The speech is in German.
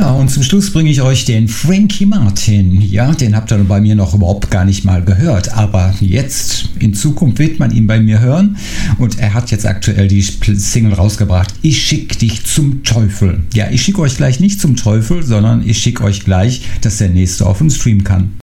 Ja, und zum Schluss bringe ich euch den Frankie Martin. Ja, den habt ihr bei mir noch überhaupt gar nicht mal gehört. Aber jetzt, in Zukunft wird man ihn bei mir hören. Und er hat jetzt aktuell die Single rausgebracht. Ich schick dich zum Teufel. Ja, ich schicke euch gleich nicht zum Teufel, sondern ich schicke euch gleich, dass der nächste auf den Stream kann.